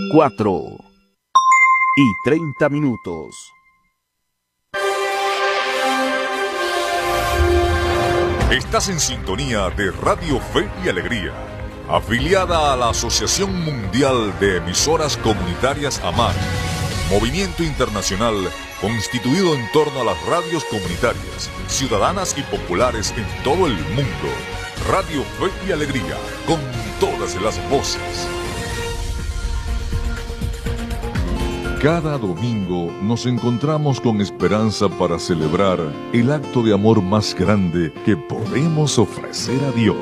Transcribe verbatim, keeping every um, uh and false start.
cuatro y treinta minutos. Estás en sintonía de Radio Fe y Alegría, afiliada a la Asociación Mundial de Emisoras Comunitarias AMAR, movimiento internacional constituido en torno a las radios comunitarias, ciudadanas y populares en todo el mundo. Radio Fe y Alegría, con todas las voces. Cada domingo nos encontramos con esperanza para celebrar el acto de amor más grande que podemos ofrecer a Dios.